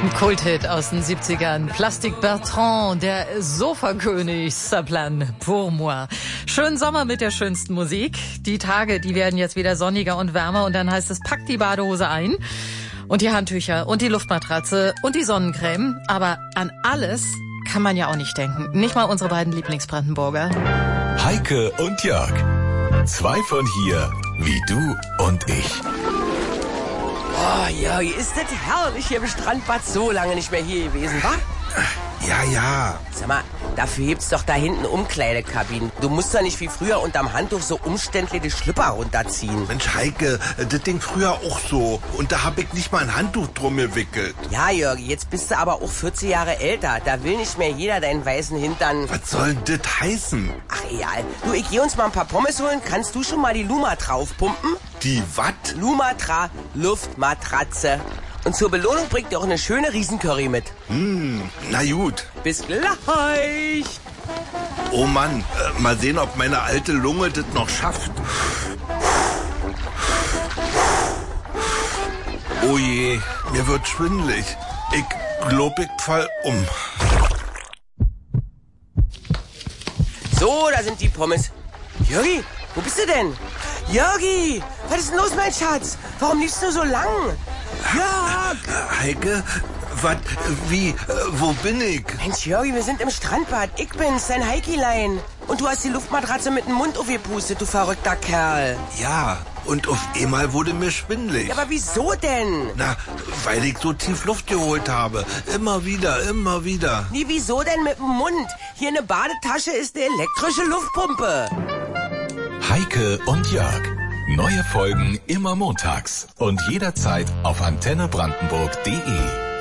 Ein Kulthit aus den 70ern. Plastic Bertrand, der Sofakönig, Saplan pour moi. Schönen Sommer mit der schönsten Musik. Die Tage, die werden jetzt wieder sonniger und wärmer und dann heißt es, packt die Badehose ein und die Handtücher und die Luftmatratze und die Sonnencreme. Aber an alles kann man ja auch nicht denken. Nicht mal unsere beiden Lieblingsbrandenburger. Heike und Jörg. Zwei von hier, wie du und ich. Oh, Jörg, ist das herrlich hier im Strandbad, so lange nicht mehr hier gewesen, wa? Ja. Sag mal, dafür gibt's doch da hinten Umkleidekabinen. Du musst doch nicht wie früher unterm Handtuch so umständlich die Schlüpper runterziehen. Mensch, Heike, das Ding früher auch so. Und da hab ich nicht mal ein Handtuch drum gewickelt. Ja, Jörg, jetzt bist du aber auch 40 Jahre älter. Da will nicht mehr jeder deinen weißen Hintern. Was soll denn das heißen? Ach, egal. Du, ich geh uns mal ein paar Pommes holen. Kannst du schon mal die Luma draufpumpen? Die wat? Lumatra Luftmatratze. Und zur Belohnung bringt ihr auch eine schöne Riesencurry mit. Na gut. Bis gleich. Oh Mann, mal sehen, ob meine alte Lunge das noch schafft. Oh je, mir wird schwindelig. Ich glaub, ich fall um. So, da sind die Pommes. Jörgi, wo bist du denn? Jörgi, was ist denn los, mein Schatz? Warum liefst du so lang? Jörg! Heike, was, wie, wo bin ich? Mensch, Jörgi, wir sind im Strandbad. Ich bin's, dein Heikilein. Und du hast die Luftmatratze mit dem Mund aufgepustet, du verrückter Kerl. Ja, und auf einmal wurde mir schwindelig. Ja, aber wieso denn? Na, weil ich so tief Luft geholt habe. Immer wieder. Nee, wieso denn mit dem Mund? Hier eine Badetasche ist eine elektrische Luftpumpe. Heike und Jörg. Neue Folgen immer montags und jederzeit auf antennebrandenburg.de.